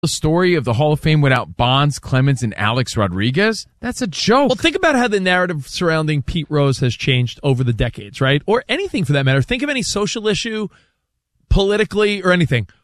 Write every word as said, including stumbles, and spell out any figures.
the story of the Hall of Fame without Bonds, Clemens, and Alex Rodriguez? That's a joke. Well, think about how the narrative surrounding Pete Rose has changed over the decades, right? Or anything for that matter. Think of any social issue, politically or anything.